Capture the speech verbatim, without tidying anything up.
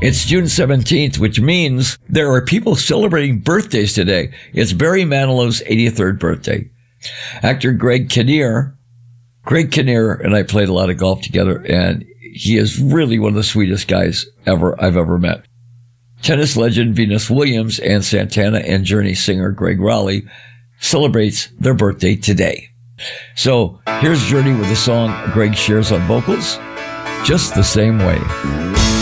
It's June seventeenth, which means there are people celebrating birthdays today. It's Barry Manilow's eighty-third birthday. Actor Greg Kinnear. Greg Kinnear and I played a lot of golf together, and he is really one of the sweetest guys ever I've ever met. Tennis legend Venus Williams and Santana and Journey singer Greg Raleigh celebrates their birthday today. So here's Journey with a song Greg shares on vocals, Just the Same Way.